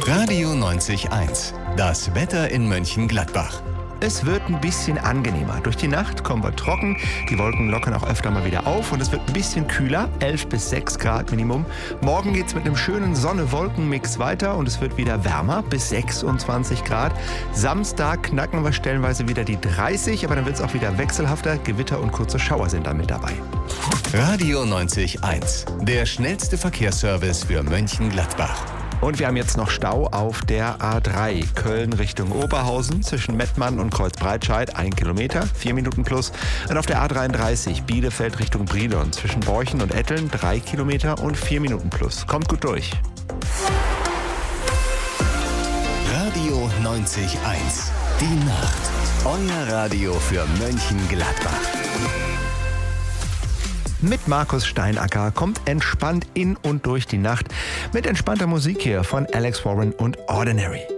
Radio 90.1. Das Wetter in Mönchengladbach. Es wird ein bisschen angenehmer. Durch die Nacht kommen wir trocken, die Wolken lockern auch öfter mal wieder auf und es wird ein bisschen kühler, 11 bis 6 Grad Minimum. Morgen geht's mit einem schönen Sonne-Wolken-Mix weiter und es wird wieder wärmer, bis 26 Grad. Samstag knacken wir stellenweise wieder die 30, aber dann wird's auch wieder wechselhafter. Gewitter und kurze Schauer sind dann mit dabei. Radio 90.1. Der schnellste Verkehrsservice für Mönchengladbach. Und wir haben jetzt noch Stau auf der A3 Köln Richtung Oberhausen zwischen Mettmann und Kreuzbreitscheid, 1 Kilometer, 4 Minuten plus. Und auf der A33 Bielefeld Richtung Brilon zwischen Borchen und Etteln, 3 Kilometer und 4 Minuten plus. Kommt gut durch. Radio 90.1. Die Nacht. Euer Radio für Mönchengladbach. Mit Markus Steinacker kommt entspannt in und durch die Nacht mit entspannter Musik hier von Alex Warren und Ordinary.